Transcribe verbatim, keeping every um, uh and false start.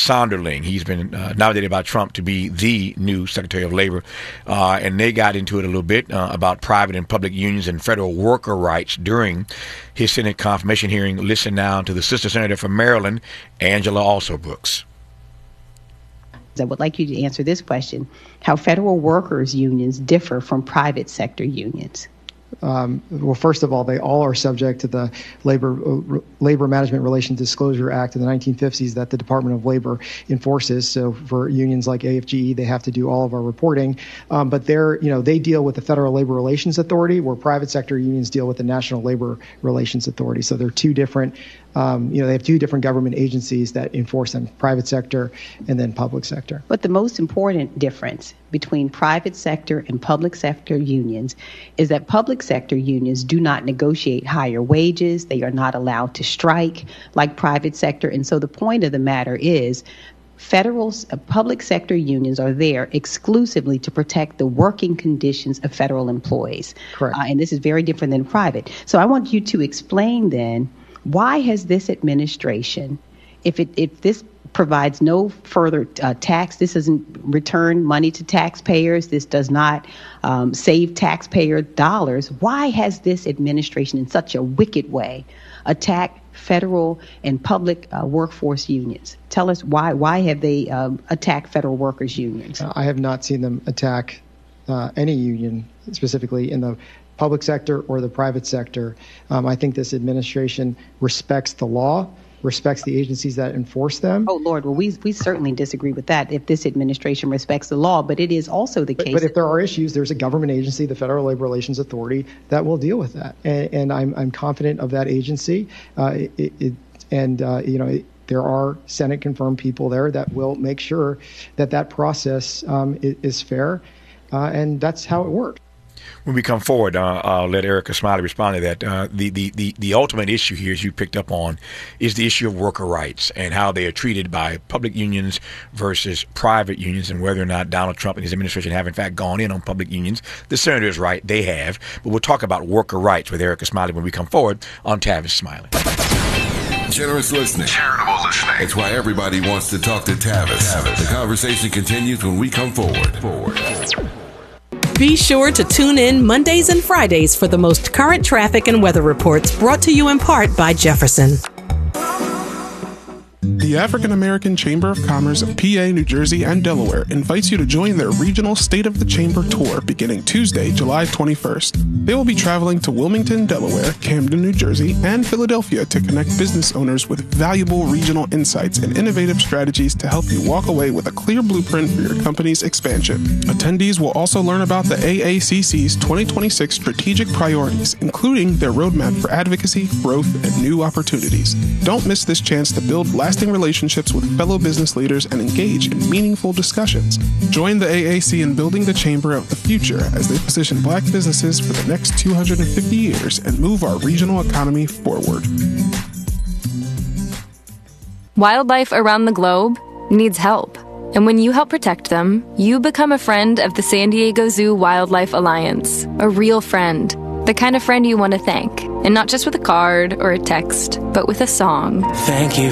Sonderling. He's been uh, nominated by Trump to be the new Secretary of Labor. Uh, and they got into it a little bit uh, about private and public unions and federal worker rights during his Senate confirmation hearing. Listen now to the sister senator from Maryland, Angela Alsobrooks. I would like you to answer this question: how federal workers' unions differ from private sector unions. Um, well, first of all, they all are subject to the Labor uh, Labor Management Relations Disclosure Act of the nineteen fifties that the Department of Labor enforces. So for unions like A F G E, they have to do all of our reporting. Um, but they're, you know, they deal with the Federal Labor Relations Authority, where private sector unions deal with the National Labor Relations Authority. So they're two different, um, you know, they have two different government agencies that enforce them: private sector and then public sector. But the most important difference between private sector and public sector unions is that public sector unions do not negotiate higher wages. They are not allowed to strike like private sector. And so the point of the matter is federal uh, public sector unions are there exclusively to protect the working conditions of federal employees. Correct. Uh, and this is very different than private. So I want you to explain then, why has this administration, if it if this provides no further uh, tax, this doesn't return money to taxpayers, this does not um, save taxpayer dollars, why has this administration in such a wicked way attacked federal and public uh, workforce unions? Tell us why why have they um, attacked federal workers unions? I have not seen them attack uh, any union specifically in the public sector or the private sector. Um, I think this administration respects the law, respects the agencies that enforce them. Oh, Lord, well, we we certainly disagree with that if this administration respects the law, but it is also the but, case. But if there are issues, there's a government agency, the Federal Labor Relations Authority, that will deal with that. And, and I'm, I'm confident of that agency. Uh, it, it, and, uh, you know, it, there are Senate-confirmed people there that will make sure that that process um, is, is fair, uh, and that's how it works. When we come forward, uh, I'll let Erica Smiley respond to that. Uh, the, the, the, the ultimate issue here, as you picked up on, is the issue of worker rights and how they are treated by public unions versus private unions, and whether or not Donald Trump and his administration have, in fact, gone in on public unions. The senator is right. They have. But we'll talk about worker rights with Erica Smiley when we come forward on Tavis Smiley. Generous listening. Charitable listening. It's why everybody wants to talk to Tavis. Tavis. The conversation continues when we come forward. Forward. Be sure to tune in Mondays and Fridays for the most current traffic and weather reports, brought to you in part by Jefferson. The African American Chamber of Commerce of P A, New Jersey, and Delaware invites you to join their regional State of the Chamber tour beginning Tuesday, July twenty-first. They will be traveling to Wilmington, Delaware, Camden, New Jersey, and Philadelphia to connect business owners with valuable regional insights and innovative strategies to help you walk away with a clear blueprint for your company's expansion. Attendees will also learn about the A A C C's twenty twenty-six strategic priorities, including their roadmap for advocacy, growth, and new opportunities. Don't miss this chance to build lasting relationships with fellow business leaders and engage in meaningful discussions. Join the A A C in building the chamber of the future as they position Black businesses for the next two hundred fifty years and move our regional economy forward. Wildlife around the globe needs help. And when you help protect them, you become a friend of the San Diego Zoo Wildlife Alliance. A real friend. The kind of friend you want to thank. And not just with a card or a text, but with a song. Thank you